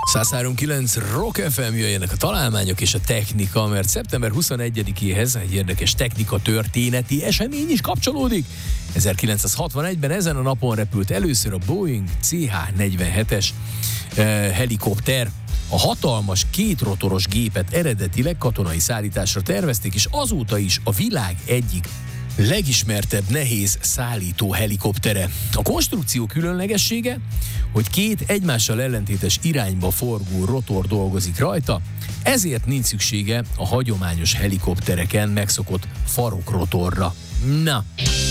103.9 Rock FM, jöjjenek a találmányok és a technika, mert szeptember 21-éhez egy érdekes technika történeti esemény is kapcsolódik. 1961-ben ezen a napon repült először a Boeing CH-47-es helikopter. A hatalmas kétrotoros gépet eredetileg katonai szállításra tervezték, és azóta is a világ egyik legismertebb nehéz szállító helikoptere. A konstrukció különlegessége, hogy két egymással ellentétes irányba forgó rotor dolgozik rajta, ezért nincs szüksége a hagyományos helikoptereken megszokott farokrotorra. Na,